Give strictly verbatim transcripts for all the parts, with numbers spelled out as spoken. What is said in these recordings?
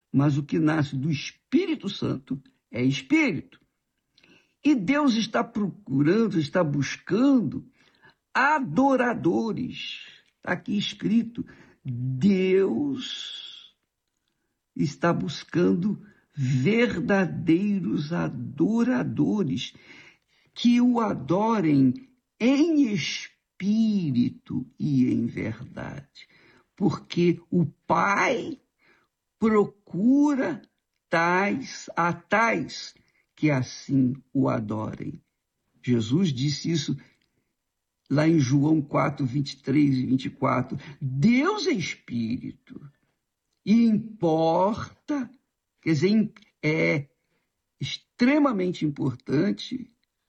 mas o que nasce do Espírito Santo é espírito. E Deus está procurando, está buscando adoradores. Está aqui escrito, Deus está buscando verdadeiros adoradores que o adorem em espírito e em verdade. Porque o Pai procura tais a tais que assim o adorem. Jesus disse isso lá em João quatro, vinte e três e vinte e quatro. Deus é espírito e importa, quer dizer, é extremamente importante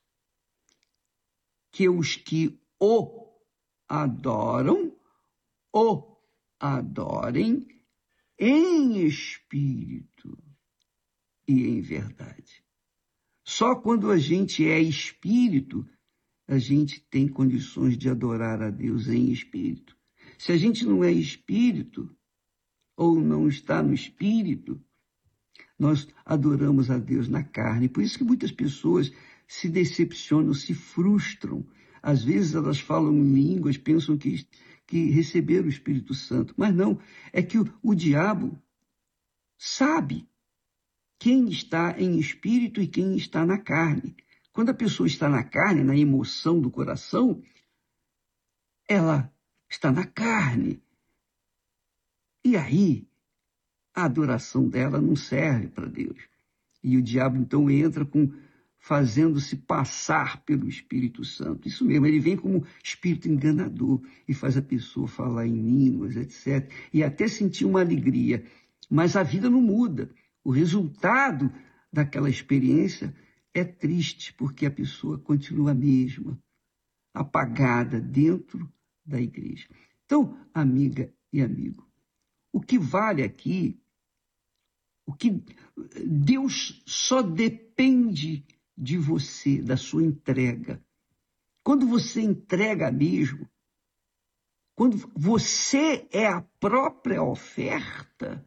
que os que o adoram, o adorem em espírito e em verdade. Só quando a gente é espírito, a gente tem condições de adorar a Deus em espírito. Se a gente não é espírito, ou não está no espírito, nós adoramos a Deus na carne. Por isso que muitas pessoas se decepcionam, se frustram. Às vezes elas falam em línguas, pensam que, que receberam o Espírito Santo. Mas não, é que o, o diabo sabe quem está em espírito e quem está na carne. Quando a pessoa está na carne, na emoção do coração, ela está na carne. E aí, a adoração dela não serve para Deus. E o diabo então entra com fazendo-se passar pelo Espírito Santo. Isso mesmo, ele vem como espírito enganador e faz a pessoa falar em línguas, etcétera. E até sentir uma alegria. Mas a vida não muda. O resultado daquela experiência é triste, porque a pessoa continua a mesma, apagada dentro da igreja. Então, amiga e amigo, o que vale aqui, o que Deus só depende de você, da sua entrega. Quando você entrega mesmo, quando você é a própria oferta,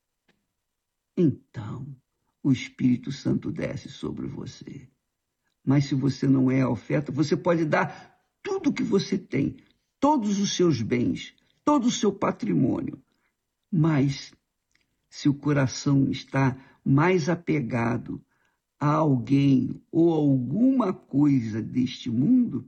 então o Espírito Santo desce sobre você. Mas se você não é a oferta, você pode dar tudo o que você tem, todos os seus bens, todo o seu patrimônio. Mas se o coração está mais apegado a alguém ou a alguma coisa deste mundo,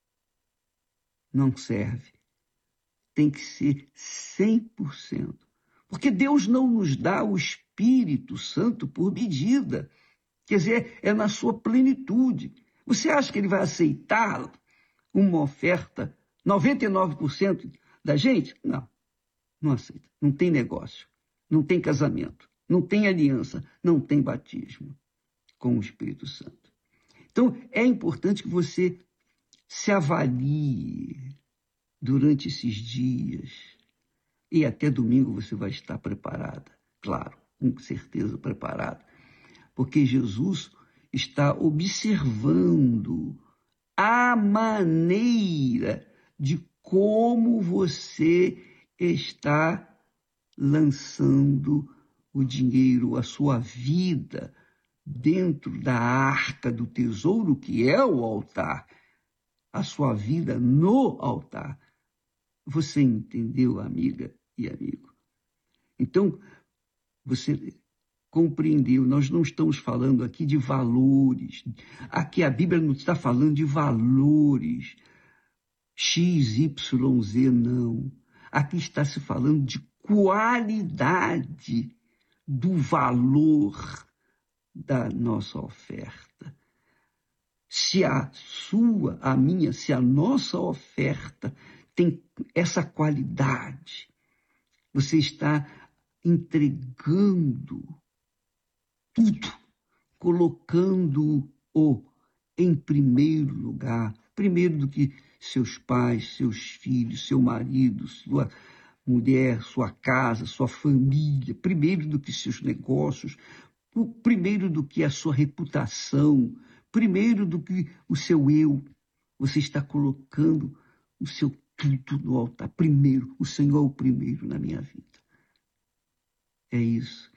não serve. Tem que ser cem por cento. Porque Deus não nos dá o Espírito Santo por medida. Quer dizer, é na sua plenitude. Você acha que ele vai aceitar uma oferta, noventa e nove por cento da gente? Não, não aceita. Não tem negócio, não tem casamento, não tem aliança, não tem batismo com o Espírito Santo. Então, é importante que você se avalie durante esses dias. E até domingo você vai estar preparada. Claro, com certeza preparada. Porque Jesus está observando a maneira de como você está lançando o dinheiro, a sua vida, dentro da arca do tesouro, que é o altar, a sua vida no altar. Você entendeu, amiga e amigo? Então, você compreendeu, nós não estamos falando aqui de valores. Aqui a Bíblia não está falando de valores. X, Y, Z, não. Aqui está se falando de qualidade do valor da nossa oferta. Se a sua, a minha, se a nossa oferta tem essa qualidade, você está entregando tudo, colocando-o em primeiro lugar, primeiro do que seus pais, seus filhos, seu marido, sua mulher, sua casa, sua família, primeiro do que seus negócios, primeiro do que a sua reputação, primeiro do que o seu eu. Você está colocando o seu tudo no altar. Primeiro, o Senhor é o primeiro na minha vida. É isso